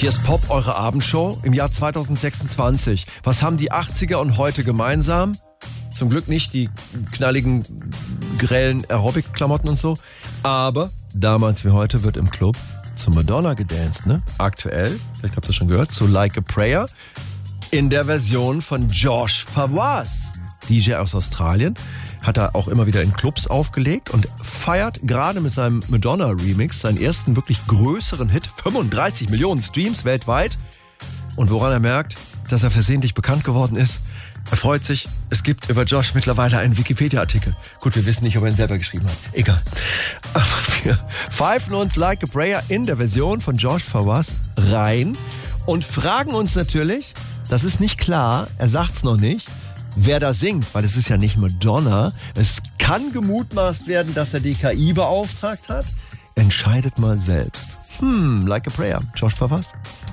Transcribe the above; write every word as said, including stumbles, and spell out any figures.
Hier ist Pop, eure Abendshow im Jahr zwanzig sechsundzwanzig. Was haben die achtziger und heute gemeinsam? Zum Glück nicht die knalligen, grellen Aerobic-Klamotten und so. Aber damals wie heute wird im Club zu Madonna gedanced, ne? Aktuell, vielleicht habt ihr das schon gehört, zu Like a Prayer in der Version von Josh Fawaz. D J aus Australien, hat er auch immer wieder in Clubs aufgelegt und feiert gerade mit seinem Madonna-Remix seinen ersten wirklich größeren Hit, fünfunddreißig Millionen Streams weltweit. Und woran er merkt, dass er versehentlich bekannt geworden ist, er freut sich, es gibt über Josh mittlerweile einen Wikipedia-Artikel. Gut, wir wissen nicht, ob er ihn selber geschrieben hat. Egal. Aber wir pfeifen uns Like a Prayer in der Version von Josh Fawaz rein und fragen uns natürlich, das ist nicht klar, er sagt's noch nicht, wer da singt, weil es ist ja nicht Madonna. Es kann gemutmaßt werden, dass er die K I beauftragt hat. Entscheidet mal selbst. Hm, Like a Prayer. Josh Fawaz.